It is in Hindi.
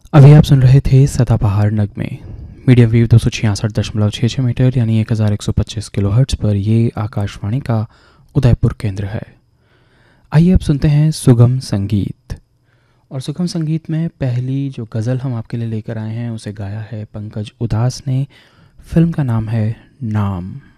अभी आप सुन रहे थे सदाबहार नगमे। मीडियम वेव 266.66 मीटर यानी 1125 किलोहर्ट्ज़ पर ये आकाशवाणी का उदयपुर केंद्र है। आइए अब सुनते हैं सुगम संगीत। और सुगम संगीत में पहली जो गज़ल हम आपके लिए लेकर आए हैं उसे गाया है पंकज उदास ने। फिल्म का नाम है नाम।